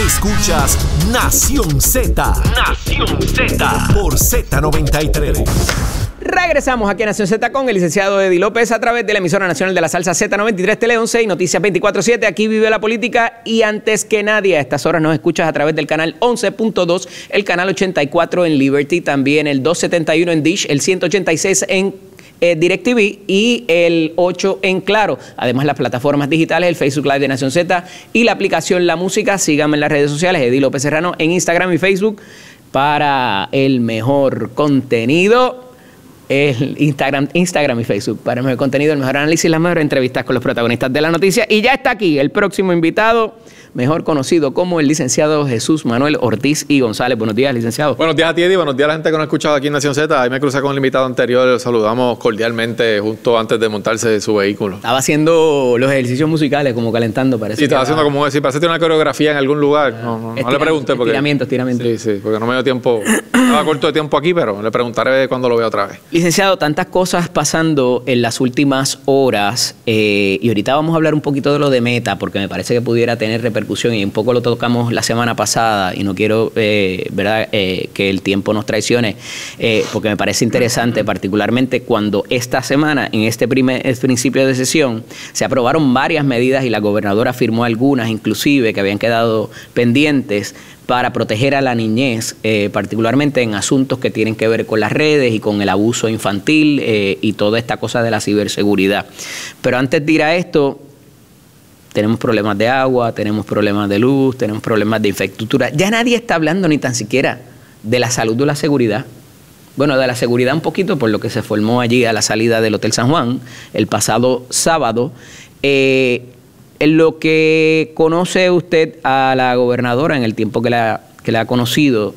Escuchas Nación Z. Nación Z. Por Z93. Regresamos aquí a Nación Z con el licenciado Eddie López a través de la emisora nacional de la salsa Z93 Tele 11 y Noticias 24/7. Aquí vive la política y antes que nadie a estas horas nos escuchas a través del canal 11.2, el canal 84 en Liberty, también el 271 en Dish, el 186 en DirecTV y el 8 en Claro. Además las plataformas digitales, el Facebook Live de Nación Z y la aplicación La Música. Síganme en las redes sociales, Eddie López Serrano en Instagram y Facebook para el mejor contenido. El Instagram y Facebook para el mejor contenido, el mejor análisis, las mejores entrevistas con los protagonistas de la noticia. Y ya está aquí el próximo invitado, mejor conocido como el licenciado Jesús Manuel Ortiz y González. Buenos días, licenciado. Buenos días a ti, Eddie. Buenos días a la gente que nos ha escuchado aquí en Nación Z. Ahí me crucé con el invitado anterior. Lo saludamos cordialmente justo ances de montarse de su vehículo. Estaba haciendo los ejercicios musicales, como calentando, parece. Sí, estaba haciendo como decir, parece que tiene una coreografía en algún lugar. No le pregunté porque... Estiramientos. Sí, porque no me dio tiempo. Estaba corto de tiempo aquí, pero le preguntaré cuando lo vea otra vez. Licenciado, tantas cosas pasando en las últimas horas y ahorita vamos a hablar un poquito de lo de Meta porque me parece que pudiera tener repercusión y un poco lo tocamos la semana pasada y no quiero que el tiempo nos traicione porque me parece interesante particularmente cuando esta semana en este principio de sesión se aprobaron varias medidas y la gobernadora firmó algunas inclusive que habían quedado pendientes para proteger a la niñez, particularmente en asuntos que tienen que ver con las redes y con el abuso infantil y toda esta cosa de la ciberseguridad. Pero antes de ir a esto, tenemos problemas de agua, tenemos problemas de luz, tenemos problemas de infraestructura. Ya nadie está hablando ni tan siquiera de la salud o la seguridad. Bueno, de la seguridad un poquito por lo que se formó allí a la salida del Hotel San Juan el pasado sábado. En lo que conoce usted a la gobernadora en el tiempo que la ha conocido,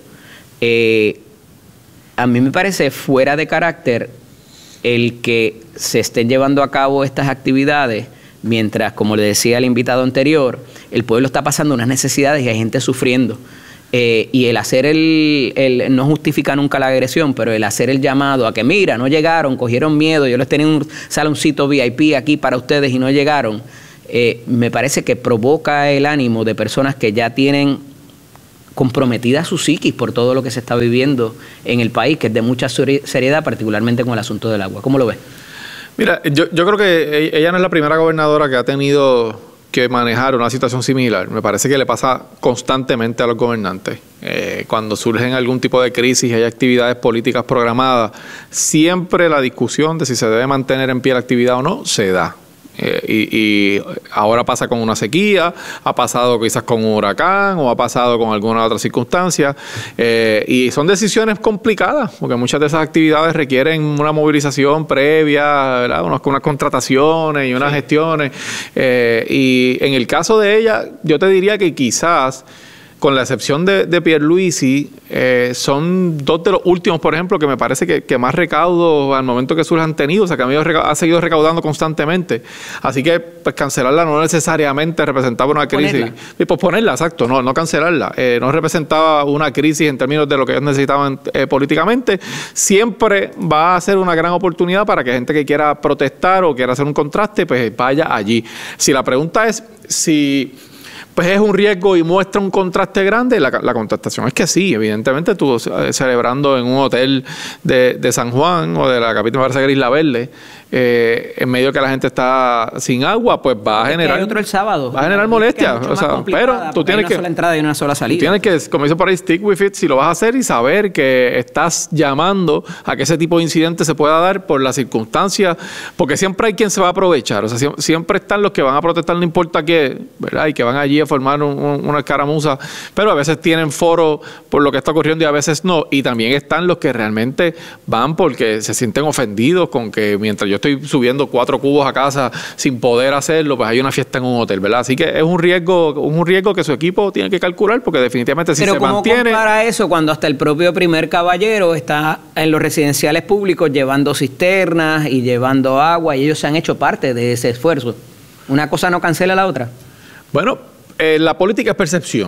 a mí me parece fuera de carácter el que se estén llevando a cabo estas actividades mientras, como le decía el invitado anterior, el pueblo está pasando unas necesidades y hay gente sufriendo. Y el hacer no justifica nunca la agresión, pero el hacer el llamado a que mira, no llegaron, cogieron miedo, yo les tenía un saloncito VIP aquí para ustedes y no llegaron. Me parece que provoca el ánimo de personas que ya tienen comprometida su psiquis por todo lo que se está viviendo en el país, que es de mucha seriedad, particularmente con el asunto del agua. ¿Cómo lo ves? Mira, yo creo que ella no es la primera gobernadora que ha tenido que manejar una situación similar. Me parece que le pasa constantemente a los gobernantes. Cuando surgen algún tipo de crisis y hay actividades políticas programadas, siempre la discusión de si se debe mantener en pie la actividad o no se da. Y ahora pasa con una sequía, ha pasado quizás con un huracán o ha pasado con alguna otra circunstancia y son decisiones complicadas porque muchas de esas actividades requieren una movilización previa, ¿verdad? Unas contrataciones y unas gestiones y en el caso de ella yo te diría que quizás con la excepción de Pierluisi, son dos de los últimos, por ejemplo, que me parece que más recaudos al momento que surge han tenido, o sea, que ha seguido recaudando constantemente. Así que pues, cancelarla no necesariamente representaba una crisis. Y posponerla, exacto, no cancelarla. No representaba una crisis en términos de lo que ellos necesitaban políticamente. Siempre va a ser una gran oportunidad para que gente que quiera protestar o quiera hacer un contraste, pues vaya allí. Si la pregunta es si... pues es un riesgo y muestra un contraste grande, la contestación es que sí, evidentemente tú celebrando en un hotel de San Juan o de la capital, me parece que Isla Verde, en medio que la gente está sin agua, pues va a generar... Hay otro el sábado. Va a generar molestia, o sea, pero tú tienes que... Una sola entrada y una sola salida. Tienes que, como dice por ahí, stick with it si lo vas a hacer y saber que estás llamando a que ese tipo de incidente se pueda dar por las circunstancias, porque siempre hay quien se va a aprovechar, o sea, siempre están los que van a protestar, no importa qué, ¿verdad? Y que van allí a formar una escaramuza, pero a veces tienen foro por lo que está ocurriendo y a veces no, y también están los que realmente van porque se sienten ofendidos con que mientras yo estoy subiendo 4 cubos a casa sin poder hacerlo, pues hay una fiesta en un hotel, ¿verdad? Así que es un riesgo que su equipo tiene que calcular porque definitivamente si se mantiene... Pero ¿cómo compara eso cuando hasta el propio primer caballero está en los residenciales públicos llevando cisternas y llevando agua y ellos se han hecho parte de ese esfuerzo? ¿Una cosa no cancela la otra? Bueno, la política es percepción.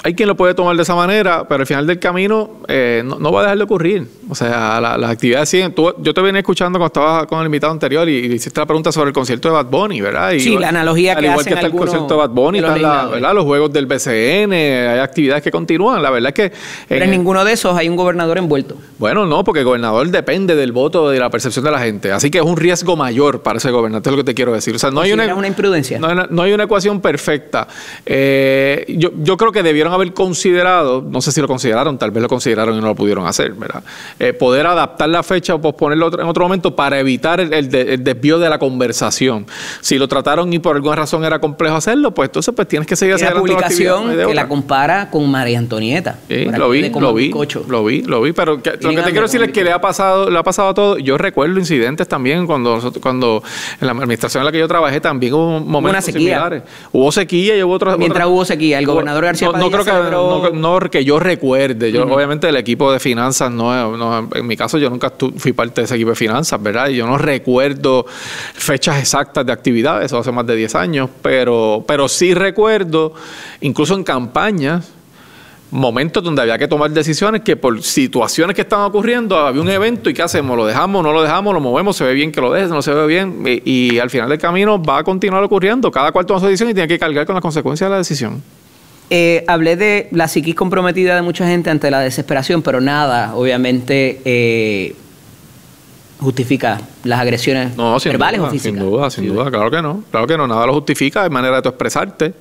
hay quien lo puede tomar de esa manera, pero al final del camino no va a dejar de ocurrir. O sea, las actividades siguen. Yo te venía escuchando cuando estaba con el invitado anterior y hiciste la pregunta sobre el concierto de Bad Bunny, ¿verdad? Y sí, la analogía que hacen igual que está el concierto de Bad Bunny, están los juegos del BCN, hay actividades que continúan. La verdad es que... Pero en ninguno de esos hay un gobernador envuelto. Bueno, no, porque el gobernador depende del voto y de la percepción de la gente. Así que es un riesgo mayor para ese gobernante, es lo que te quiero decir. O sea, no hay una imprudencia. No hay una ecuación perfecta. Yo creo que debieron haber considerado, no sé si lo consideraron, tal vez lo consideraron y no lo pudieron hacer, ¿verdad? Poder adaptar la fecha o posponerlo en otro momento para evitar el desvío de la conversación. Si lo trataron y por alguna razón era complejo hacerlo, pues entonces pues tienes que seguir haciendo la publicación que la compara con María Antonieta. Sí, lo vi, pero lo que te quiero decir es que le ha pasado a todo. Yo recuerdo incidentes también cuando en la administración en la que yo trabajé también hubo momentos similares. Hubo sequía y hubo otras... Mientras hubo sequía, el gobernador García Padilla no que yo recuerde. Obviamente el equipo de finanzas en mi caso yo nunca fui parte de ese equipo de finanzas, ¿verdad? Y yo no recuerdo fechas exactas de actividades, eso hace más de 10 años, pero sí recuerdo, incluso en campañas, momentos donde había que tomar decisiones que por situaciones que estaban ocurriendo había un evento y ¿qué hacemos? ¿Lo dejamos? ¿No lo dejamos? ¿Lo movemos? ¿Se ve bien que lo dejes? ¿No se ve bien? Y al final del camino va a continuar ocurriendo. Cada cual toma su decisión y tiene que cargar con las consecuencias de la decisión. Hablé de la psiquis comprometida de mucha gente ante la desesperación, pero nada, obviamente, justifica las agresiones verbales o físicas. Sin duda, claro que no, nada lo justifica, es manera de tu expresarte.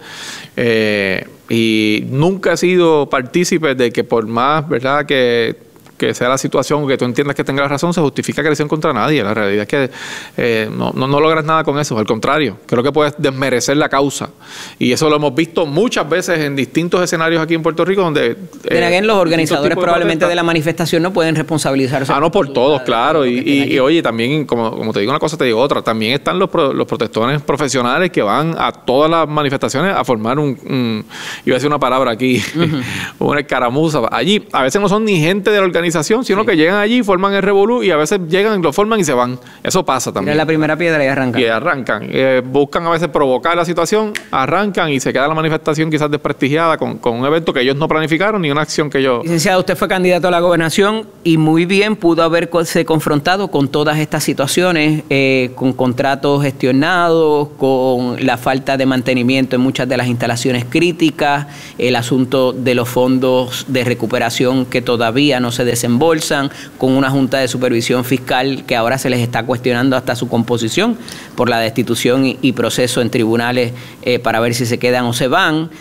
Y nunca he sido partícipe de que por más, ¿verdad?, que sea la situación, que tú entiendas que tenga la razón, se justifica agresión contra nadie. La realidad es que no logras nada con eso, al contrario, creo que puedes desmerecer la causa. Y eso lo hemos visto muchas veces en distintos escenarios aquí en Puerto Rico, donde... los organizadores probablemente de la manifestación no pueden responsabilizarse. No por todos, claro. Y oye, también, como te digo una cosa, te digo otra, también están los protestores profesionales que van a todas las manifestaciones a formar iba a decir una palabra aquí, una escaramuza. Allí, a veces no son ni gente de la organización, sino que llegan allí, forman el revolú y a veces llegan, lo forman y se van. Eso pasa también. Tiran la primera piedra y arrancan. Buscan a veces provocar la situación, arrancan y se queda la manifestación quizás desprestigiada con un evento que ellos no planificaron ni una acción que ellos... Licenciado, usted fue candidato a la gobernación y muy bien pudo haberse confrontado con todas estas situaciones, con contratos gestionados, con la falta de mantenimiento en muchas de las instalaciones críticas, el asunto de los fondos de recuperación que todavía no se desembolsan, con una junta de supervisión fiscal que ahora se les está cuestionando hasta su composición por la destitución y proceso en tribunales para ver si se quedan o se van.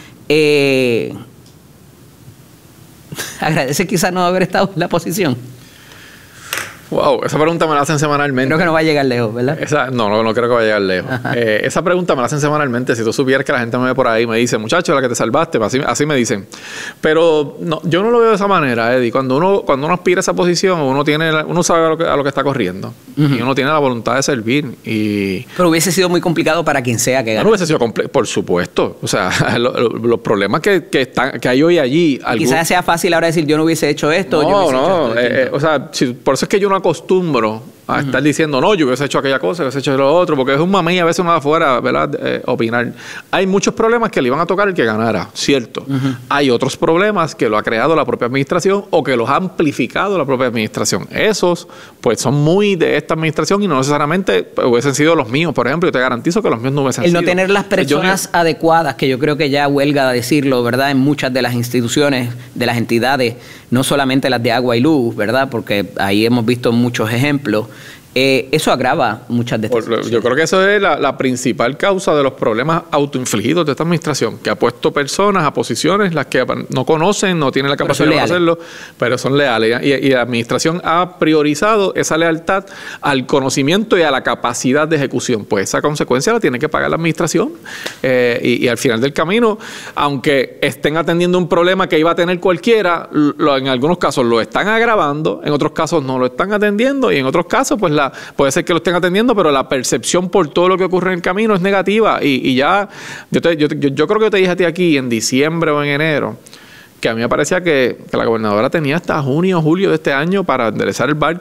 Agradece quizás no haber estado en la posición. Wow, esa pregunta me la hacen semanalmente. Creo que no va a llegar lejos, ¿verdad? No creo que vaya a llegar lejos. Esa pregunta me la hacen semanalmente. Si tú supieras que la gente me ve por ahí y me dice, muchacho, la que te salvaste, así me dicen. Pero no, yo no lo veo de esa manera, Eddie. Cuando uno aspira a esa posición, uno sabe a lo que está corriendo. Y uno tiene la voluntad de servir. Pero hubiese sido muy complicado para quien sea que gane. No hubiese sido por supuesto. O sea, los problemas que hay hoy allí... Quizás sea fácil ahora decir, yo no hubiese hecho esto. O sea, por eso es que yo no acostumbro a estar diciendo, no, yo hubiese hecho aquella cosa, hubiese hecho lo otro, porque es un mamey a veces uno de afuera, ¿verdad? Opinar. Hay muchos problemas que le iban a tocar el que ganara, cierto. Hay otros problemas que lo ha creado la propia administración o que los ha amplificado la propia administración. Esos, pues, son muy de esta administración y no necesariamente hubiesen sido los míos, por ejemplo. Yo te garantizo que los míos no hubiesen sido. El no tener las personas adecuadas, que yo creo que ya huelga decirlo, ¿verdad? En muchas de las instituciones, de las entidades, no solamente las de agua y luz, ¿verdad? Porque ahí hemos visto muchos ejemplos. Eso agrava muchas de estas situaciones. Yo creo que eso es la principal causa de los problemas autoinfligidos de esta administración, que ha puesto personas a posiciones las que no conocen, no tienen la capacidad de hacerlo, pero son leales. Y la administración ha priorizado esa lealtad al conocimiento y a la capacidad de ejecución. Pues esa consecuencia la tiene que pagar la administración. Y al final del camino, aunque estén atendiendo un problema que iba a tener cualquiera, en algunos casos lo están agravando, en otros casos no lo están atendiendo y en otros casos, pues puede ser que lo estén atendiendo, pero la percepción por todo lo que ocurre en el camino es negativa. Y ya, yo creo que te dije a ti aquí en diciembre o en enero, que a mí me parecía que la gobernadora tenía hasta junio o julio de este año para enderezar el barco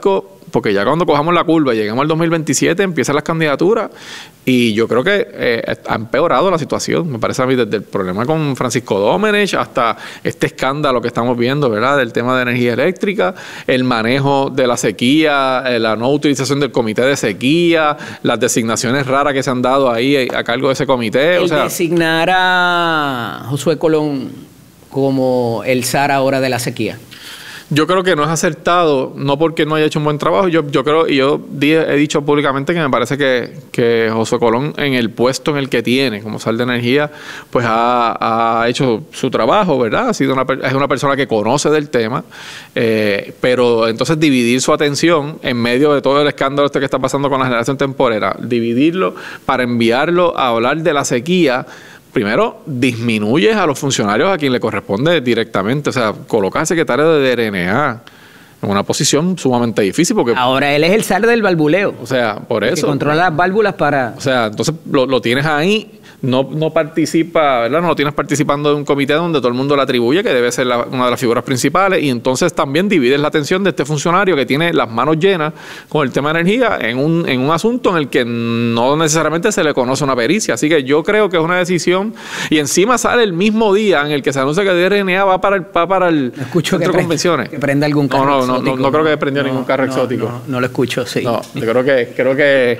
porque ya cuando cojamos la curva y lleguemos al 2027 empiezan las candidaturas y yo creo que ha empeorado la situación. Me parece a mí desde el problema con Francisco Domenech hasta este escándalo que estamos viendo, ¿verdad? Del tema de energía eléctrica, el manejo de la sequía, la no utilización del comité de sequía, las designaciones raras que se han dado ahí a cargo de ese comité. Designar a Josué Colón como el zar ahora de la sequía. Yo creo que no es acertado, no porque no haya hecho un buen trabajo. Yo creo, y he dicho públicamente que me parece que Josué Colón, en el puesto en el que tiene como zar de energía, pues ha hecho su trabajo, ¿verdad? Es una persona que conoce del tema, pero entonces dividir su atención en medio de todo el escándalo que está pasando con la generación temporera, dividirlo para enviarlo a hablar de la sequía. Primero, disminuyes a los funcionarios a quien le corresponde directamente. O sea, coloca al secretario de DRNA en una posición sumamente difícil porque... Ahora él es el zar del valvuleo. O sea, por eso... Que controla las válvulas para... O sea, entonces lo tienes ahí... No participa, ¿verdad? No lo tienes participando de un comité donde todo el mundo le atribuye que debe ser una de las figuras principales y entonces también divides la atención de este funcionario que tiene las manos llenas con el tema de energía en un asunto en el que no necesariamente se le conoce una pericia. Así que yo creo que es una decisión y encima sale el mismo día en el que se anuncia que DRNA va para el centro de convenciones. Que prenda algún carro exótico. No creo que prendió ningún carro exótico. No lo escucho, sí. No, yo creo que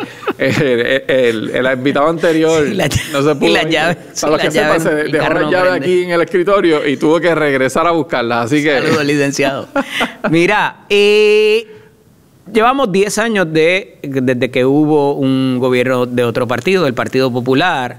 el invitado anterior... Sí, y las llaves. Para los que sepan, se dejó las llaves aquí en el escritorio y tuvo que regresar a buscarlas. Así que... Saludos, licenciado. Mira, llevamos 10 años desde que hubo un gobierno de otro partido, del Partido Popular,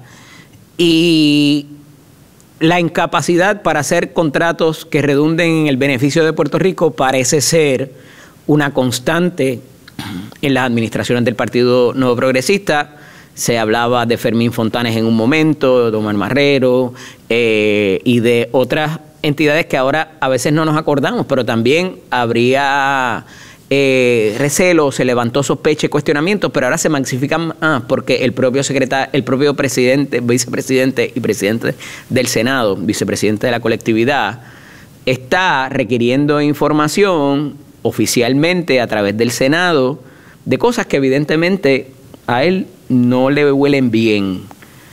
y la incapacidad para hacer contratos que redunden en el beneficio de Puerto Rico parece ser una constante en las administraciones del Partido Nuevo Progresista. Se hablaba de Fermín Fontanes en un momento, de Omar Marrero y de otras entidades que ahora a veces no nos acordamos, pero también habría recelo, se levantó sospecha y cuestionamientos, pero ahora se maxifican porque el propio presidente, vicepresidente y presidente del Senado, vicepresidente de la colectividad, está requiriendo información oficialmente a través del Senado de cosas que evidentemente a él no le huelen bien.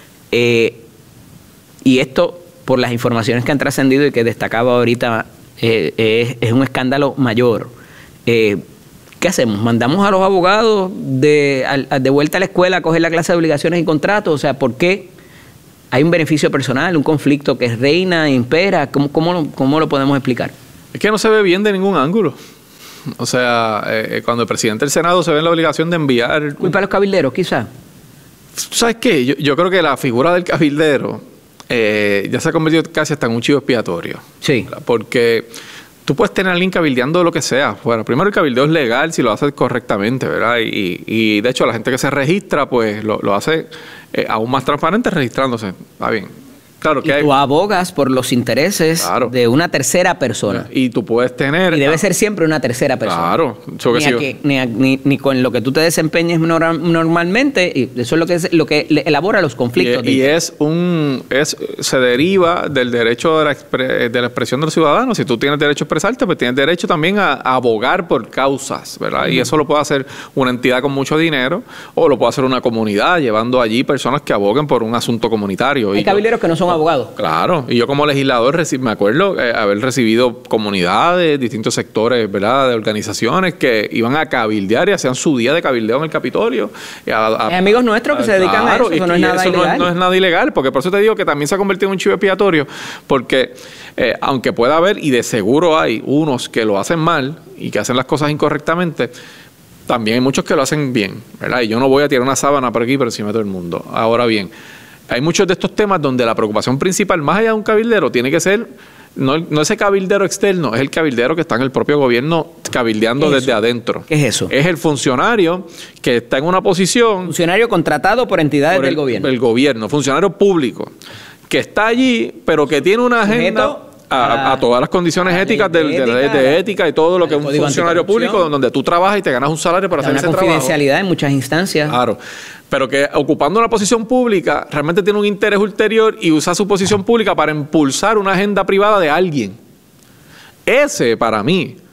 Y esto, por las informaciones que han trascendido y que destacaba ahorita, es un escándalo mayor. ¿Qué hacemos? ¿Mandamos a los abogados de vuelta a la escuela a coger la clase de obligaciones y contratos? O sea, ¿por qué hay un beneficio personal, un conflicto que reina, impera? ¿Cómo lo podemos explicar? Es que no se ve bien de ningún ángulo. O sea, cuando el presidente del Senado se ve en la obligación de enviar... ¿Culpa a los cabilderos, quizás? ¿Sabes qué? Yo creo que la figura del cabildero ya se ha convertido casi hasta en un chivo expiatorio. Sí. Porque tú puedes tener a alguien cabildeando lo que sea. Bueno, primero el cabildeo es legal si lo haces correctamente, ¿verdad? Y de hecho la gente que se registra, pues lo hace aún más transparente registrándose. Va bien. Claro que tú abogas por los intereses de una tercera persona. Y tú puedes tener... Y debe ser siempre una tercera persona. Claro. Ni con lo que tú te desempeñes normalmente. Y eso es lo que elabora los conflictos. Se deriva del derecho de la expresión de los ciudadanos. Si tú tienes derecho a expresarte, pues tienes derecho también a abogar por causas, ¿verdad? Y eso lo puede hacer una entidad con mucho dinero o lo puede hacer una comunidad, llevando allí personas que aboguen por un asunto comunitario. Hay cabilderos que no son abogados. Claro, y yo como legislador me acuerdo haber recibido comunidades, distintos sectores, ¿verdad?, de organizaciones que iban a cabildear y hacían su día de cabildeo en el Capitolio. Hay amigos nuestros que se dedican a eso, eso no es nada ilegal. No es nada ilegal, porque por eso te digo que también se ha convertido en un chivo expiatorio, porque aunque pueda haber, y de seguro hay unos que lo hacen mal y que hacen las cosas incorrectamente, también hay muchos que lo hacen bien, ¿verdad? Y yo no voy a tirar una sábana por aquí, pero sí meto el mundo. Ahora bien, hay muchos de estos temas donde la preocupación principal, más allá de un cabildero, tiene que ser no ese cabildero externo, es el cabildero que está en el propio gobierno cabildeando desde adentro. ¿Qué es eso? Es el funcionario que está en una posición... Funcionario contratado por entidades del gobierno. El gobierno, funcionario público, que está allí, pero que tiene una agenda... A todas las condiciones éticas de ética y todo lo que es un funcionario público donde tú trabajas y te ganas un salario para hacer ese trabajo. Confidencialidad en muchas instancias. Claro, pero que ocupando una posición pública realmente tiene un interés ulterior y usa su posición pública para impulsar una agenda privada de alguien. Ese, para mí,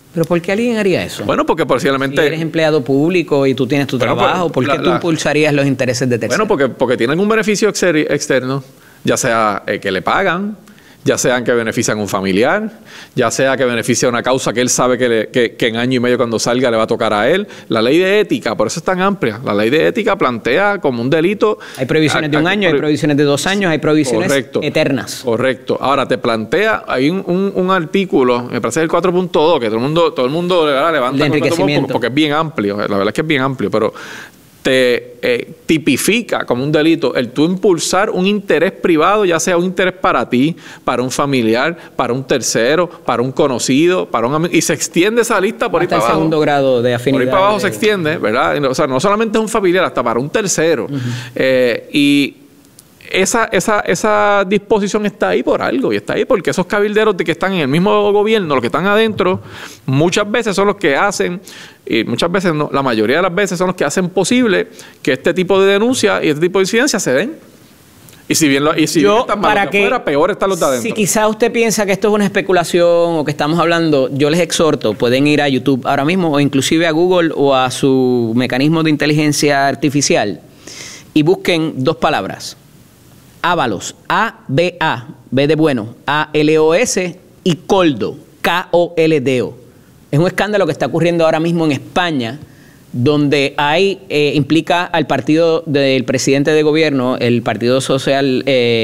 ¿Pero por qué alguien haría eso? Bueno, porque posiblemente... Si eres empleado público y tú tienes tu trabajo, ¿por qué tú impulsarías los intereses de terceros? Bueno, porque tienen un beneficio externo, ya sea que le pagan, ya sean que benefician a un familiar, ya sea que beneficia a una causa que él sabe que en año y medio cuando salga le va a tocar a él. La ley de ética, por eso es tan amplia. La ley de ética plantea como un delito... Hay prohibiciones de un año, hay prohibiciones de 2 años, hay prohibiciones eternas. Correcto. Ahora, te plantea, hay un artículo, me parece el 4.2, que todo el mundo levanta de enriquecimiento. porque es bien amplio, la verdad es que es bien amplio, pero te tipifica como un delito el tú impulsar un interés privado, ya sea un interés para ti, para un familiar, para un tercero, para un conocido, para un amigo, y se extiende esa lista por ahí para abajo. Hasta el segundo grado de afinidad. Por ahí para abajo se extiende, ¿verdad? O sea, no solamente es un familiar, hasta para un tercero. Y esa disposición está ahí por algo, y está ahí porque esos cabilderos que están en el mismo gobierno, los que están adentro, muchas veces son los que hacen, y muchas veces no, la mayoría de las veces son los que hacen posible que este tipo de denuncias y este tipo de incidencias se den. Y si bien están malos de afuera, peor están los de adentro. Si quizás usted piensa que esto es una especulación o que estamos hablando, yo les exhorto, pueden ir a YouTube ahora mismo o inclusive a Google o a su mecanismo de inteligencia artificial y busquen 2 palabras. Ábalos, A-B-A, B de bueno, A-L-O-S, y Koldo, K-O-L-D-O. Es un escándalo que está ocurriendo ahora mismo en España, donde implica al partido del presidente de gobierno, el Partido Social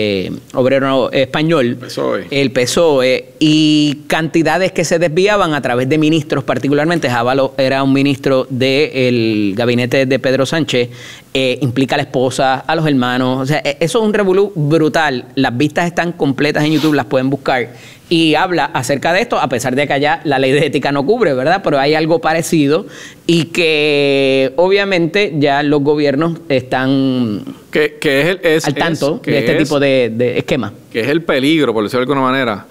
Obrero Español, el PSOE, y cantidades que se desviaban a través de ministros, particularmente Ábalos era un ministro del gabinete de Pedro Sánchez, implica a la esposa, a los hermanos, o sea, eso es un revolú brutal. Las vistas están completas en YouTube, las pueden buscar. Y habla acerca de esto, a pesar de que allá la ley de ética no cubre, ¿verdad? Pero hay algo parecido y que obviamente ya los gobiernos están al tanto de este tipo de esquema. Que es el peligro, por decirlo de alguna manera,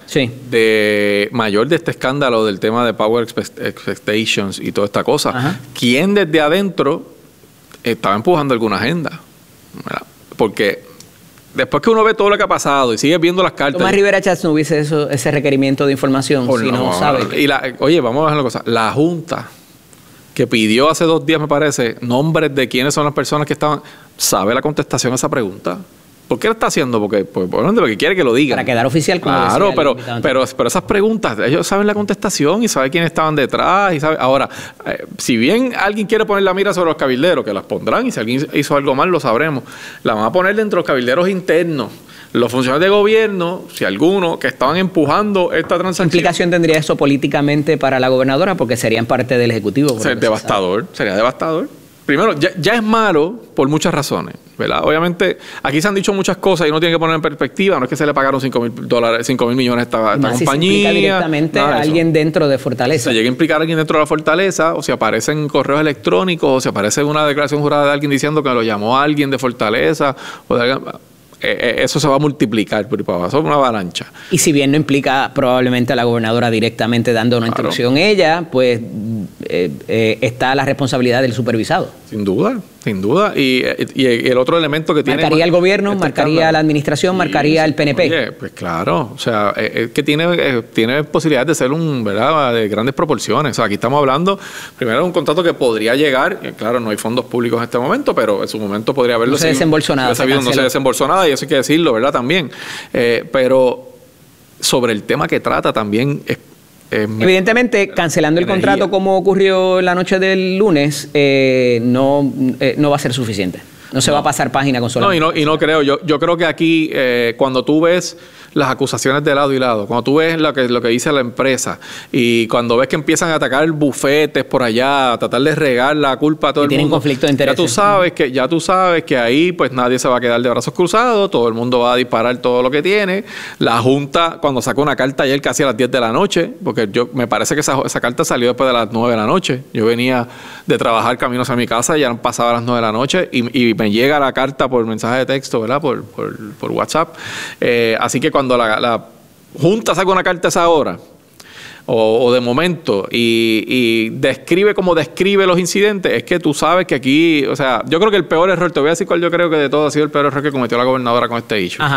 mayor de este escándalo del tema de Power Expectations y toda esta cosa. Ajá. ¿Quién desde adentro estaba empujando alguna agenda? ¿Verdad? Porque... después que uno ve todo lo que ha pasado y sigue viendo las cartas... Tomás Rivera Chats no hubiese ese requerimiento de información si no sabe. Oye, vamos a ver una cosa. La Junta, que pidió hace 2 días, me parece, nombres de quiénes son las personas que estaban... ¿Sabe la contestación a esa pregunta? ¿Por qué lo está haciendo? Porque quiere que lo diga. Para quedar oficial. Como claro, pero esas preguntas, ellos saben la contestación y saben quiénes estaban detrás. Y saben. Ahora, si bien alguien quiere poner la mira sobre los cabilderos, que las pondrán, y si alguien hizo algo mal, lo sabremos. La van a poner dentro de los cabilderos internos. Los funcionarios de gobierno, si alguno, que estaban empujando esta transacción. ¿Qué implicación tendría eso políticamente para la gobernadora? Porque serían parte del Ejecutivo. Sería devastador. Primero, ya es malo por muchas razones, ¿verdad? Obviamente, aquí se han dicho muchas cosas y uno tiene que poner en perspectiva. No es que se le pagaron $5,000 millones a esta compañía. Si se implica directamente a alguien dentro de Fortaleza. Se llega a implicar a alguien dentro de la Fortaleza, o si aparecen correos electrónicos, o si aparece una declaración jurada de alguien diciendo que lo llamó a alguien de Fortaleza, o de alguien... eso se va a multiplicar por ahí para abajo, es una avalancha. Y si bien no implica probablemente a la gobernadora directamente dando una instrucción ella, pues está la responsabilidad del supervisado. Sin duda. Y el otro elemento que tiene... ¿Marcaría el gobierno? ¿Marcaría la administración? ¿Marcaría el PNP? Oye, pues claro. O sea, que tiene posibilidades de ser ¿verdad? De grandes proporciones. O sea, aquí estamos hablando, primero, de un contrato que podría llegar, claro, no hay fondos públicos en este momento, pero en su momento podría haberlo. No se desembolsó nada. No se desembolsó nada, y eso hay que decirlo, ¿verdad? También. Pero sobre el tema que trata también es... Evidentemente, cancelando el contrato como ocurrió la noche del lunes, no va a ser suficiente. No se va a pasar página con solo. No, y no creo. Yo creo que aquí, cuando tú ves las acusaciones de lado y lado, cuando tú ves lo que dice la empresa y cuando ves que empiezan a atacar bufetes por allá, a tratar de regar la culpa a todo el mundo. Tienen conflicto de intereses. Ya tú sabes que ahí pues nadie se va a quedar de brazos cruzados, todo el mundo va a disparar todo lo que tiene. La Junta, cuando sacó una carta ayer casi a las 10 de la noche, porque me parece que esa carta salió después de las 9 de la noche. Yo venía de trabajar camino hacia mi casa, ya han pasado las 9 de la noche y me llega la carta por mensaje de texto, ¿verdad? Por WhatsApp. Así que cuando la Junta saca una carta a esa hora, o de momento, y describe como describe los incidentes, es que tú sabes que aquí, o sea, yo creo que el peor error, te voy a decir cuál yo creo que de todo ha sido el peor error que cometió la gobernadora con este hecho. Ajá.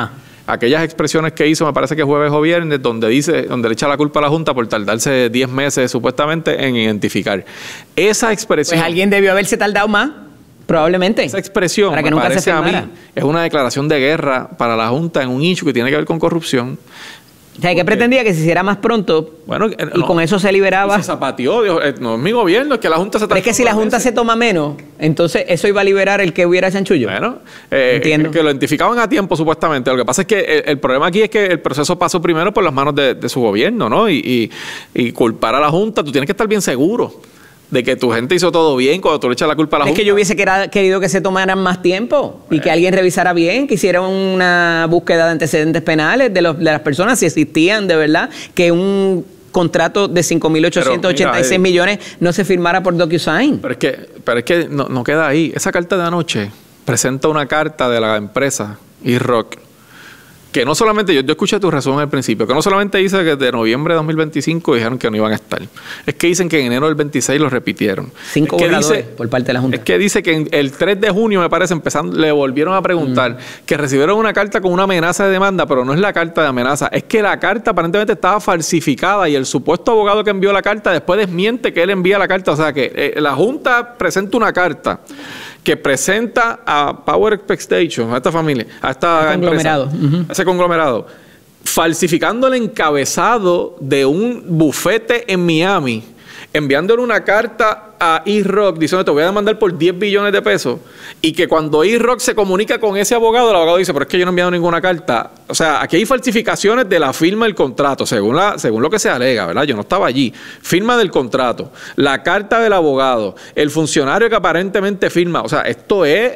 aquellas expresiones que hizo, me parece que jueves o viernes, donde le echa la culpa a la Junta por tardarse 10 meses supuestamente en identificar. Esa expresión... Pues alguien debió haberse tardado más, probablemente. Esa expresión, para que me nunca parece se a mí, firmara. es una declaración de guerra para la Junta en un issue que tiene que ver con corrupción. O sea, ¿qué pretendía? Que se hiciera más pronto, Bueno, y con eso se liberaba. Se zapateó, no es mi gobierno, es que la Junta se... Pero es que si la Junta se toma menos, entonces eso iba a liberar el que hubiera chanchullo. Bueno, Entiendo. que lo identificaban a tiempo supuestamente. Lo que pasa es que el problema aquí es que el proceso pasó primero por las manos de su gobierno, ¿no? Y culpar a la Junta, tú tienes que estar bien seguro de que tu gente hizo todo bien cuando tú le echas la culpa a la Junta. Es que yo hubiese querido que se tomaran más tiempo y que alguien revisara bien, que hiciera una búsqueda de antecedentes penales de las personas, si existían de verdad, que un contrato de 5.886 millones no se firmara por DocuSign. Pero es que no queda ahí. Esa carta de anoche presenta una carta de la empresa eRock, que no solamente, yo escuché tu resumen al principio, que no solamente dice que de noviembre de 2025 dijeron que no iban a estar, es que dicen que en enero del 26 lo repitieron. 5 borradores por parte de la Junta. Es que dice que el 3 de junio, me parece, le volvieron a preguntar que recibieron una carta con una amenaza de demanda, pero no es la carta de amenaza, es que la carta aparentemente estaba falsificada y el supuesto abogado que envió la carta después desmiente que él envía la carta. O sea que la Junta presenta una carta que presenta a Power Expectation, a esta familia, a esta conglomerado, empresa, a ese conglomerado, falsificando el encabezado de un bufete en Miami, enviándole una carta a eRock diciendo te voy a demandar por 10 billones de pesos, y que cuando eRock se comunica con ese abogado, el abogado dice, pero es que yo no he enviado ninguna carta. O sea, aquí hay falsificaciones de la firma del contrato, según lo que se alega, ¿verdad? Yo no estaba allí. Firma del contrato, la carta del abogado, el funcionario que aparentemente firma. O sea, esto es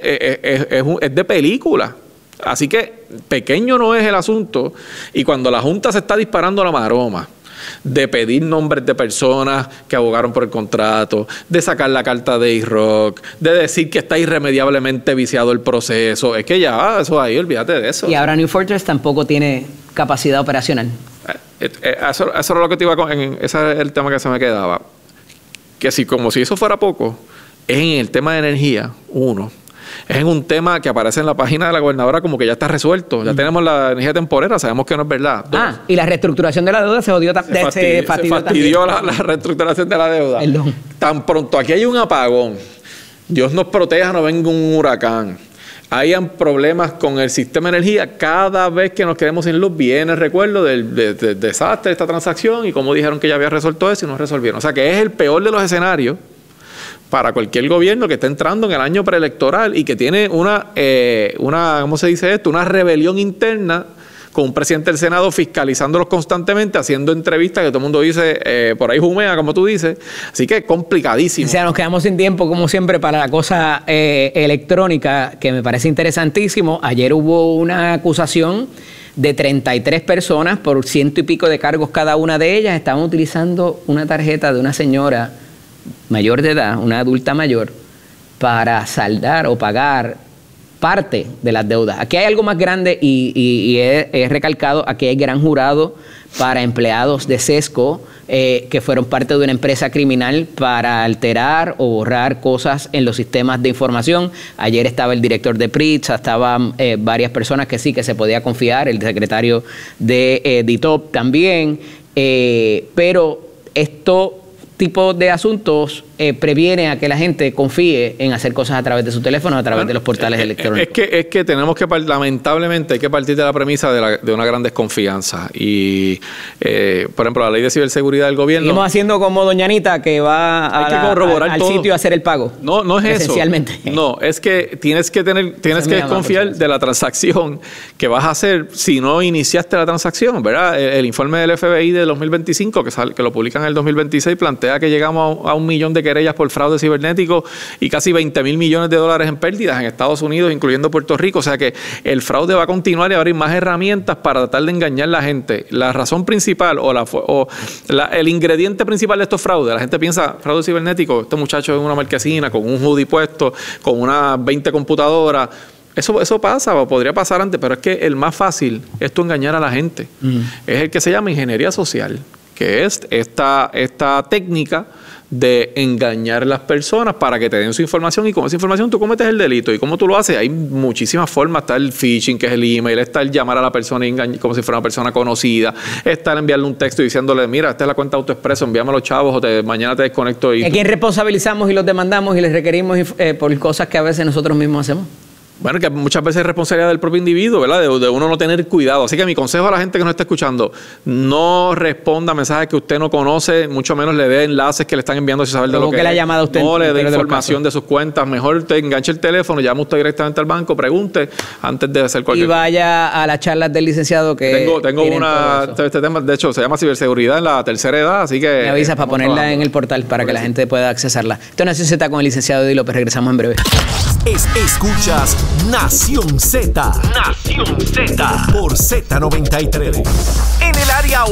de película. Así que pequeño no es el asunto, y cuando la Junta se está disparando la maroma de pedir nombres de personas que abogaron por el contrato, de sacar la carta de eRock, de decir que está irremediablemente viciado el proceso, es que ya, eso ahí, olvídate de eso. Y ahora New Fortress tampoco tiene capacidad operacional. Eso era lo que te iba a... Ese es el tema que se me quedaba. Que como si eso fuera poco, es en el tema de energía, es en un tema que aparece en la página de la gobernadora como que ya está resuelto. Ya tenemos la energía temporera, sabemos que no es verdad. Y la reestructuración de la deuda se jodió se fastidió la reestructuración de la deuda. Perdón. Tan pronto aquí hay un apagón, Dios nos proteja, no venga un huracán, hayan problemas con el sistema de energía, cada vez que nos quedemos sin luz viene el recuerdo del desastre de esta transacción y cómo dijeron que ya había resuelto eso y no resolvieron. O sea que es el peor de los escenarios para cualquier gobierno que está entrando en el año preelectoral y que tiene una ¿cómo se dice esto? Una rebelión interna con un presidente del Senado fiscalizándolos constantemente, haciendo entrevistas que todo el mundo dice, por ahí jumea, como tú dices. Así que es complicadísimo. O sea, nos quedamos sin tiempo, como siempre, para la cosa electrónica, que me parece interesantísimo. Ayer hubo una acusación de 33 personas por 100 y pico de cargos cada una de ellas. Estaban utilizando una tarjeta de una señora mayor de edad, una adulta mayor, para saldar o pagar parte de las deudas. Aquí hay algo más grande y he recalcado, aquí hay gran jurado para empleados de Sesco que fueron parte de una empresa criminal para alterar o borrar cosas en los sistemas de información. Ayer estaba el director de PRITSA, estaban varias personas que sí que se podía confiar, el secretario de DITOP también, pero esto tipo de asuntos previene a que la gente confíe en hacer cosas a través de su teléfono, a través de los portales electrónicos. Es que tenemos que, lamentablemente, hay que partir de la premisa de una gran desconfianza. Y, por ejemplo, la ley de ciberseguridad del gobierno... Seguimos haciendo como Doña Anita, que va al sitio a hacer el pago. No es eso. Esencialmente. No, es que tienes que desconfiar de la transacción que vas a hacer si no iniciaste la transacción, ¿verdad? El informe del FBI de 2025, que lo publican en el 2026, plantea que llegamos a 1 millón de querellas por fraude cibernético y casi 20,000 millones de dólares en pérdidas en Estados Unidos, incluyendo Puerto Rico. O sea que el fraude va a continuar y va a haber más herramientas para tratar de engañar a la gente. La razón principal el ingrediente principal de estos fraudes, la gente piensa, fraude cibernético, este muchacho en una marquesina con un hoodie puesto, con unas 20 computadoras. Eso pasa o podría pasar antes, pero es que el más fácil es tú engañar a la gente. Es el que se llama ingeniería social, que es esta técnica de engañar a las personas para que te den su información y con esa información tú cometes el delito. ¿Y cómo tú lo haces? Hay muchísimas formas. Está el phishing, que es el email, está el llamar a la persona como si fuera una persona conocida, está el enviarle un texto diciéndole, mira, esta es la cuenta AutoExpreso, envíame a los chavos o mañana te desconecto. ¿A quién responsabilizamos y los demandamos y les requerimos por cosas que a veces nosotros mismos hacemos? Bueno, que muchas veces es responsabilidad del propio individuo, ¿verdad? De uno no tener cuidado. Así que mi consejo a la gente que nos está escuchando, no responda a mensajes que usted no conoce, mucho menos le dé enlaces que le están enviando sin saber de lo que la llamada a usted. No le dé información de sus cuentas. Mejor te enganche el teléfono, llama usted directamente al banco, pregunte antes de hacer cualquier cosa. Y vaya a las charlas del licenciado que Tengo este tema, de hecho, se llama ciberseguridad en la tercera edad, así que... Me avisas para ponerla en el portal para que la gente pueda accesarla. Esto es Nación Z con el licenciado Eddie López. Regresamos en breve. Escuchas Nación Z. Nación Z. Por Z93. En el área